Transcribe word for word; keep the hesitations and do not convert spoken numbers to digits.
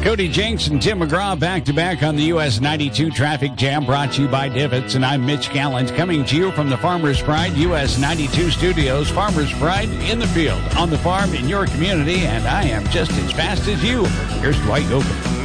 Cody Jenks and Tim McGraw back-to-back on the U S ninety-two Traffic Jam, brought to you by Divots. And I'm Mitch Gallant, coming to you from the Farmers Pride U S ninety-two studios. Farmers Pride in the field, on the farm, in your community, and I am just as fast as you. Here's Dwight Yoakam.